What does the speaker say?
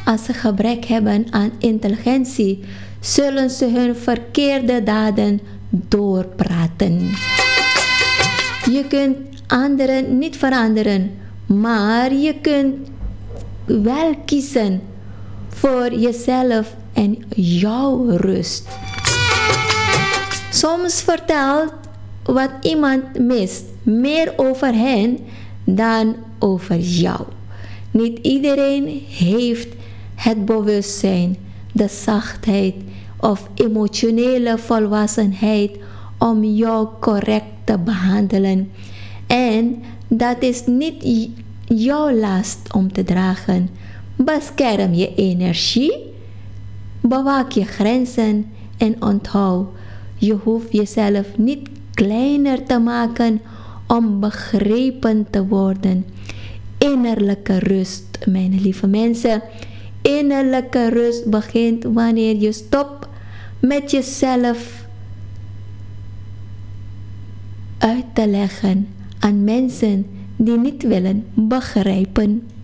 Als ze gebrek hebben aan intelligentie, zullen ze hun verkeerde daden doorpraten. Je kunt anderen niet veranderen, maar je kunt wel kiezen voor jezelf en jouw rust. Soms vertelt wat iemand mist meer over hen dan over jou. Niet iedereen heeft het bewustzijn, de zachtheid of emotionele volwassenheid om jou correct te behandelen. En dat is niet jouw last om te dragen. Bescherm je energie, bewaak je grenzen en onthoud, je hoeft jezelf niet kleiner te maken om begrepen te worden. Innerlijke rust, mijn lieve mensen. Innerlijke rust begint wanneer je stopt met jezelf uit te leggen aan mensen die niet willen begrijpen.